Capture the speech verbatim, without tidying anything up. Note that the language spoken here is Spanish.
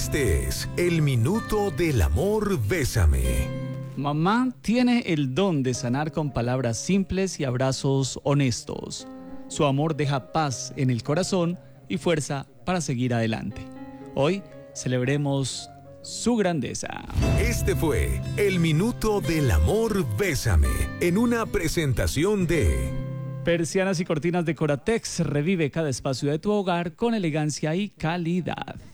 Este es el Minuto del Amor Bésame. Mamá tiene el don de sanar con palabras simples y abrazos honestos. Su amor deja paz en el corazón y fuerza para seguir adelante. Hoy celebremos su grandeza. Este fue el Minuto del Amor Bésame, en una presentación de Persianas y cortinas Decoratex. Revive cada espacio de tu hogar con elegancia y calidad.